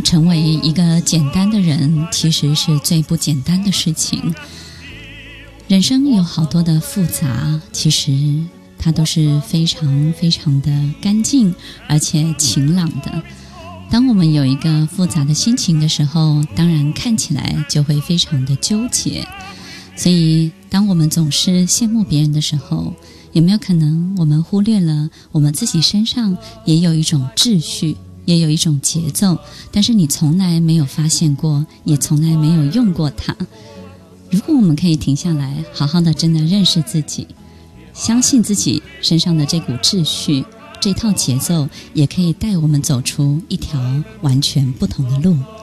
成为一个简单的人，其实是最不简单的事情。人生有好多的复杂，其实它都是非常非常的干净而且晴朗的。当我们有一个复杂的心情的时候，当然看起来就会非常的纠结。所以当我们总是羡慕别人的时候，有没有可能我们忽略了我们自己身上也有一种秩序，也有一种节奏，但是你从来没有发现过，也从来没有用过它。如果我们可以停下来，好好的真的认识自己，相信自己身上的这股秩序，这套节奏也可以带我们走出一条完全不同的路。